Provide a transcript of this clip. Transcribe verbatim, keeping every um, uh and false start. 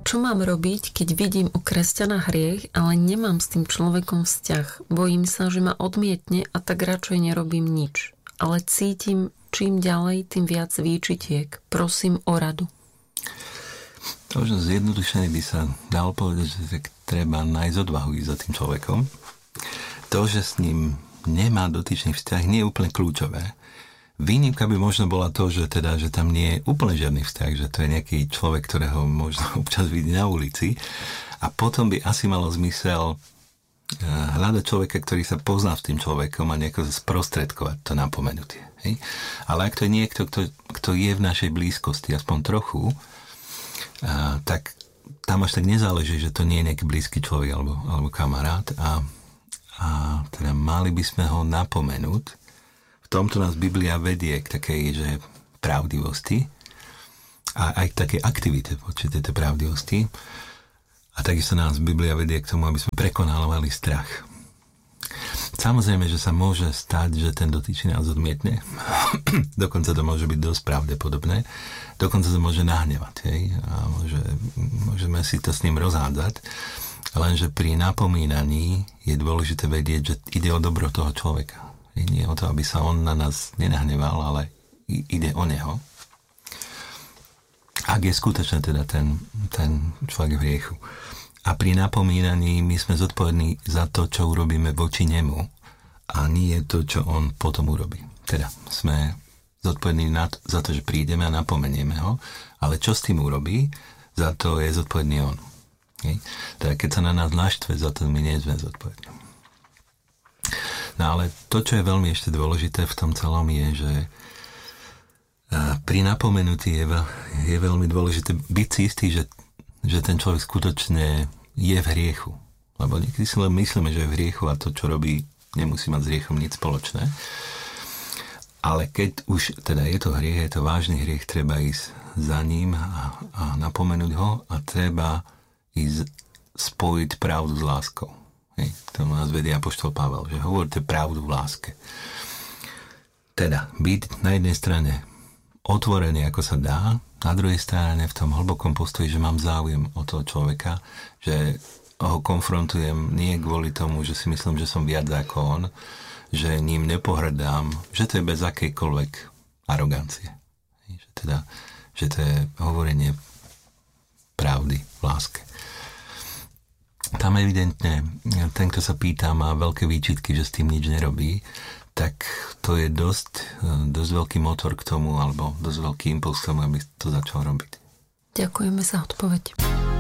Čo mám robiť, keď vidím u kresťana hriech, ale nemám s tým človekom vzťah? Bojím sa, že ma odmietne a tak radšej nerobím nič. Ale cítim čím ďalej, tým viac výčitiek. Prosím o radu. Možno zjednodušene by sa dalo povedať, že tak treba nájsť odvahu ísť za tým človekom. To, že s ním nemá dotyčný vzťah, nie je úplne kľúčové. Výnimka by možno bola to, že, teda, že tam nie je úplne žiadny vzťah, že to je nejaký človek, ktorého možno občas vidí na ulici. A potom by asi malo zmysel hľadať človeka, ktorý sa pozná s tým človekom a nejako sprostredkovať to napomenutie. Hej? Ale ak to je niekto, kto, kto je v našej blízkosti aspoň trochu, a, tak tam až tak nezáleží, že to nie je nejaký blízky človek alebo, alebo kamarát a, a teda mali by sme ho napomenúť. V tomto nás Biblia vedie k takej, že pravdivosti a aj k takej aktivite voči tejto pravdivosti a takisto nás Biblia vedie k tomu, aby sme prekonávali strach. Samozrejme, že sa môže stať, že ten dotyčný nás odmietne. Dokonca to môže byť dosť pravdepodobné. Dokonca to môže nahnevať. Hej? A môže, môžeme si to s ním rozhádzať. Lenže pri napomínaní je dôležité vedieť, že ide o dobro toho človeka. Nie o to, aby sa on na nás nenahneval, ale ide o neho. Ak je skutočne teda ten, ten človek v hriechu. A pri napomínaní my sme zodpovední za to, čo urobíme voči nemu a nie to, čo on potom urobí. Teda sme zodpovední na to, za to, že prídeme a napomenieme ho, ale čo s tým urobí, za to je zodpovedný on. Hej? Teda keď sa na nás naštve, za to my nie sme zodpovední. No ale to, čo je veľmi ešte dôležité v tom celom je, že pri napomenutí je, veľ, je veľmi dôležité byť si istý, že že ten človek skutočne je v hriechu. Lebo niekedy si len myslíme, že je v hriechu a to, čo robí, nemusí mať s hriechom nič spoločné. Ale keď už teda je to hriech, je to vážny hriech, treba ísť za ním a, a napomenúť ho a treba ísť spojiť pravdu s láskou. Hej, k tomu nás vedie apoštol Pavel, že hovorte pravdu v láske. Teda byť na jednej strane otvorený, ako sa dá, na druhej strane v tom hlbokom postoji, že mám záujem o toho človeka, že ho konfrontujem nie kvôli tomu, že si myslím, že som viac ako on, že ním nepohrdám, že to je bez akejkoľvek arogancie. Že, teda, že to je hovorenie pravdy v láske. Tam evidentne ten, kto sa pýta, má veľké výčitky, že s tým nič nerobí, tak to je dosť, dosť veľký motor k tomu, alebo dosť veľký impuls k tomu, aby to začal robiť. Ďakujeme za odpoveď.